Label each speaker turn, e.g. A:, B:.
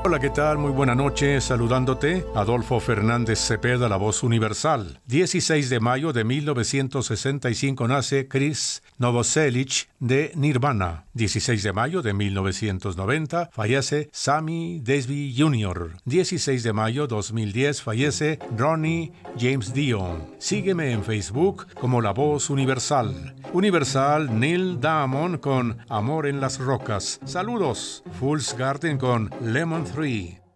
A: Hola, ¿qué tal? Muy buena noche. Saludándote, Adolfo Fernández Cepeda, la voz universal. 16 de mayo de 1965 nace Chris Novoselic de Nirvana. 16 de mayo de 1990 fallece Sammy Davis Jr. 16 de mayo 2010 fallece Ronnie James Dio. Sígueme en Facebook como La Voz Universal. Universal Neil Diamond con Amor en las Rocas. Saludos. Fool's Garden con Lemon Tree.